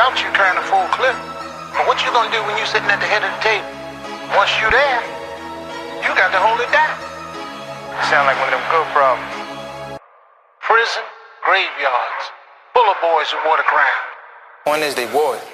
doubt you carrying a full clip. But what you gonna do when you sitting at the head of the table? Once you there, you got to hold it down. Sound like one of them good problems. Prison, graveyards, full of boys who wore the crown. One is they wore it.